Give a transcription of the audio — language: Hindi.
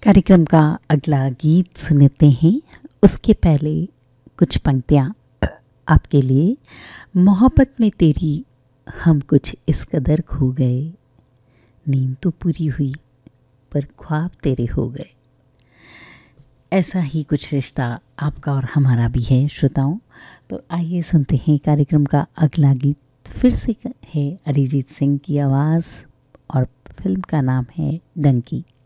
कार्यक्रम का अगला गीत सुनते हैं। उसके पहले कुछ पंक्तियाँ आपके लिए। मोहब्बत में तेरी हम कुछ इस कदर खो गए, नींद तो पूरी हुई पर ख्वाब तेरे हो गए। ऐसा ही कुछ रिश्ता आपका और हमारा भी है श्रोताओं। तो आइए सुनते हैं कार्यक्रम का अगला गीत। फिर से है अरिजीत सिंह की आवाज़ और फिल्म का नाम है डंकी।